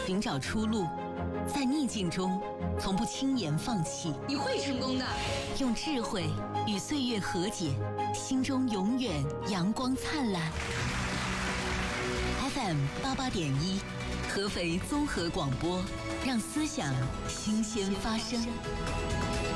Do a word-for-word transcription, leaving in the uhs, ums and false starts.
寻找出路，在逆境中从不轻言放弃。 你会成功的。 用智慧与岁月和解，心中永远阳光灿烂。F M 八八点一，合肥综合广播，让思想新鲜发生。